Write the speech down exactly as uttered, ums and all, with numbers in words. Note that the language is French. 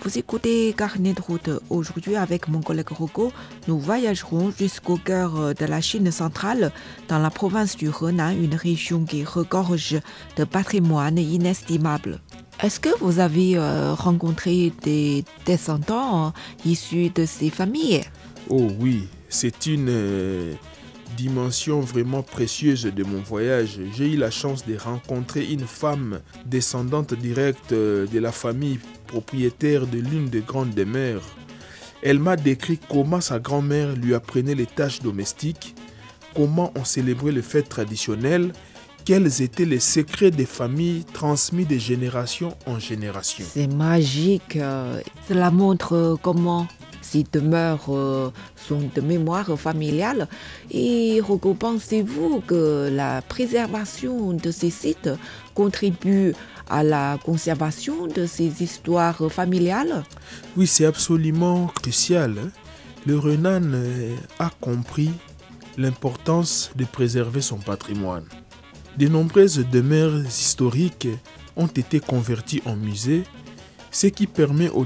Vous écoutez Carnet de route. Aujourd'hui, avec mon collègue Rocco, nous voyagerons jusqu'au cœur de la Chine centrale, dans la province du Henan, une région qui regorge de patrimoine inestimable. Est-ce que vous avez euh, rencontré des descendants euh, issus de ces familles? Oh oui, c'est une euh, dimension vraiment précieuse de mon voyage. J'ai eu la chance de rencontrer une femme descendante directe euh, de la famille propriétaire de l'une des grandes demeures. Elle m'a décrit comment sa grand-mère lui apprenait les tâches domestiques, comment on célébrait les fêtes traditionnelles, quels étaient les secrets des familles transmis de génération en génération. C'est magique. euh, Cela montre euh, comment ces demeures euh, sont de mémoire familiale. Et Rocco, pensez-vous que la préservation de ces sites contribue à la conservation de ces histoires familiales? Oui, c'est absolument crucial, hein. Le Henan euh, a compris l'importance de préserver son patrimoine. De nombreuses demeures historiques ont été converties en musées, ce qui permet aux